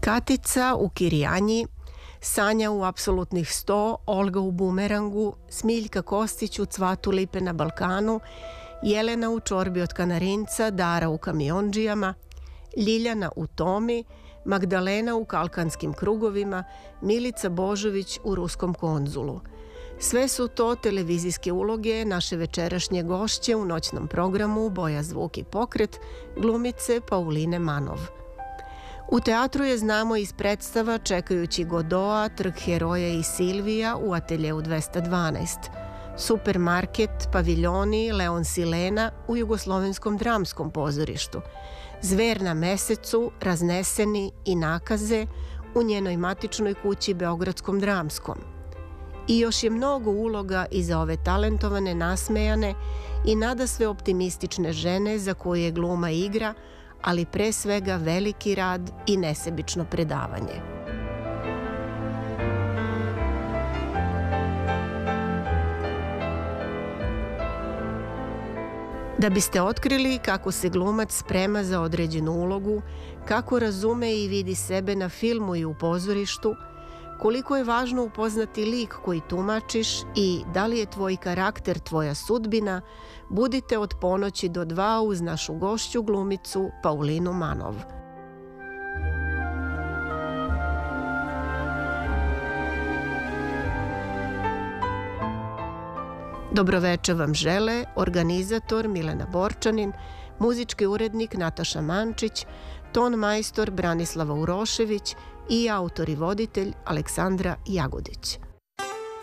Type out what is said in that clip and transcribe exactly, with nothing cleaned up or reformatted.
Katica u Kirijanji, Sanja u Apsolutnih sto, Olga u Bumerangu, Smiljka Kostić u Cvatu lipe na Balkanu, Jelena u Čorbi od Kanarinca, Dara u Kamiondžijama, Ljiljana u Tomi, Magdalena u Kalkanskim krugovima, Milica Božović u Ruskom konzulu. Sve su to televizijske uloge naše večerašnje gošće u noćnom programu Boja, zvuk i pokret, glumice Pauline Manov. U teatru je znamo iz predstava Čekajući Godoa, Trg heroja i Silvija u Ateljeu dvesta dvanaest, Supermarket, Paviljoni, Leon Silena u Jugoslovenskom dramskom pozorištu, Zver na mesecu, Razneseni i Nakaze u njenoj matičnoj kući Beogradskom dramskom. I još je mnogo uloga i za ove talentovane, nasmejane i nadasve optimistične žene za koje je gluma igra, ali pre svega veliki rad i nesebično predavanje. Da biste otkrili kako se glumac sprema za određenu ulogu, kako razume i vidi sebe na filmu i u pozorištu, koliko je važno upoznati lik koji tumačiš i da li je tvoj karakter tvoja sudbina, budite od ponoći do dva uz našu gošću glumicu Paulinu Manov. Dobroveče vam žele organizator Milena Borčanin, muzički urednik Nataša Mančić, ton majstor Branislava Urošević i autor i voditelj Aleksandra Jagodić.